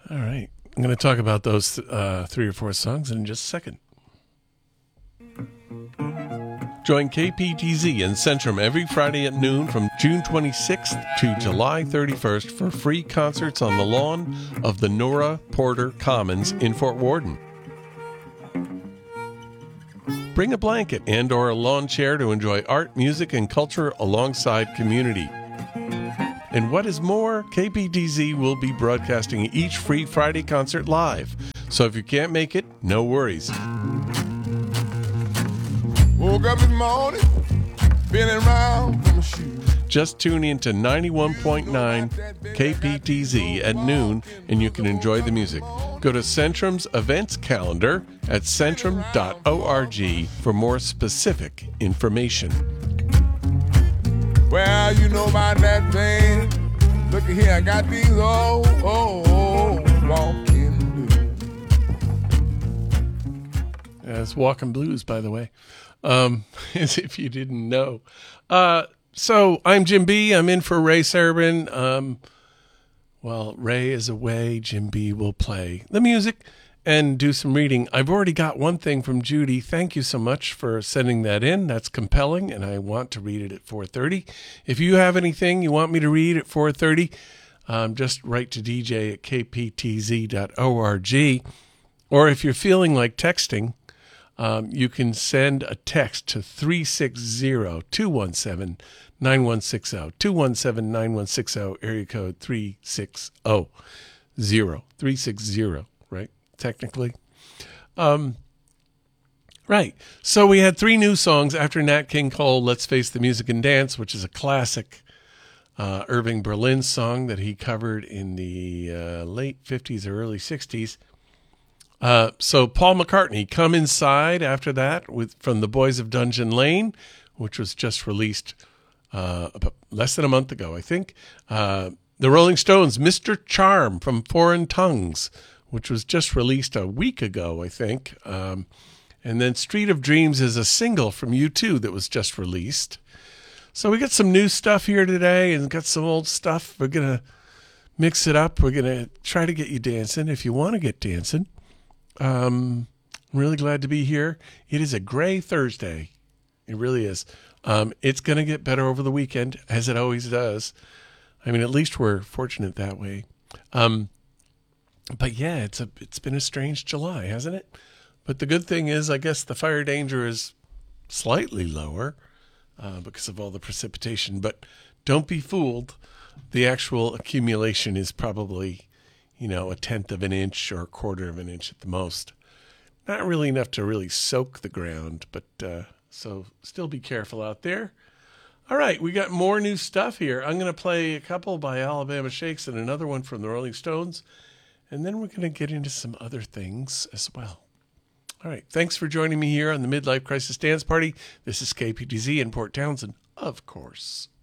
All right. I'm going to talk about those three or four songs in just a second. Join KPTZ and Centrum every Friday at noon from June 26th to July 31st for free concerts on the lawn of the Nora Porter Commons in Fort Worden. Bring a blanket and or a lawn chair to enjoy art, music, and culture alongside community. And what is more, KPTZ will be broadcasting each free Friday concert live. So if you can't make it, no worries. Woke up this morning, feeling round from a shoe. Just tune in to 91.9 KPTZ at noon and you can enjoy the music. Go to Centrum's events calendar at centrum.org for more specific information. Well, you know about that thing. Look at here, I got these old walking blues. It's Walking Blues, by the way, as if you didn't know. So I'm Jim B. I'm in for Ray Sarabin. While Ray is away, Jim B. will play the music and do some reading. I've already got one thing from Judy. Thank you so much for sending that in. That's compelling, and I want to read it at 4:30. If you have anything you want me to read at 4:30, just write to DJ at kptz.org. Or if you're feeling like texting, you can send a text to 360-217-9160. 217-9160, area code 360, right? Technically. Right. So we had three new songs after Nat King Cole, Let's Face the Music and Dance, which is a classic Irving Berlin song that he covered in the late 50s or early 60s. So Paul McCartney, Come Inside after that from the Boys of Dungeon Lane, which was just released less than a month ago, I think. The Rolling Stones, Mr. Charm from Foreign Tongues, which was just released a week ago, I think. And then Street of Dreams is a single from U2 that was just released. So we got some new stuff here today and got some old stuff. We're going to mix it up. We're going to try to get you dancing if you want to get dancing. I'm really glad to be here. It is a gray Thursday. It really is. It's going to get better over the weekend, as it always does. I mean, at least we're fortunate that way. But yeah, it's been a strange July, hasn't it? But the good thing is, I guess the fire danger is slightly lower because of all the precipitation. But don't be fooled. The actual accumulation is probably, a tenth of an inch or a quarter of an inch at the most. Not really enough to really soak the ground, but so still be careful out there. All right, we got more new stuff here. I'm going to play a couple by Alabama Shakes and another one from the Rolling Stones. And then we're going to get into some other things as well. All right, thanks for joining me here on the Midlife Crisis Dance Party. This is KPTZ in Port Townsend, of course.